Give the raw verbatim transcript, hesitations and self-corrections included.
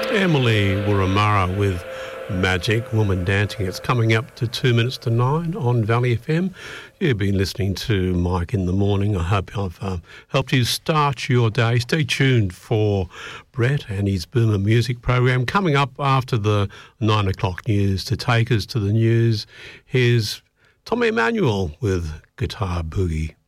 Emily Wuramara with Magic Woman Dancing. It's coming up to two minutes to nine on Valley F M. You've been listening to Mike in the Morning. I hope I've uh, helped you start your day. Stay tuned for Brett and his Boomer Music program coming up after the nine o'clock news. To take us to the news, here's Tommy Emmanuel with Guitar Boogie.